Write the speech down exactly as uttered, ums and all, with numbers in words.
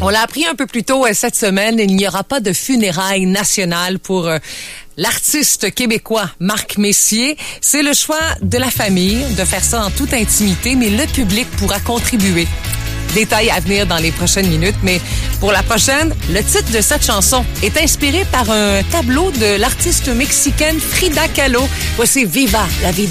On l'a appris un peu plus tôt euh, cette semaine, il n'y aura pas de funérailles nationales pour euh, l'artiste québécois Marc Messier. C'est le choix de la famille de faire ça en toute intimité, mais le public pourra contribuer. Détails à venir dans les prochaines minutes, mais pour la prochaine, le titre de cette chanson est inspiré par un tableau de l'artiste mexicaine Frida Kahlo. Voici Viva la vida.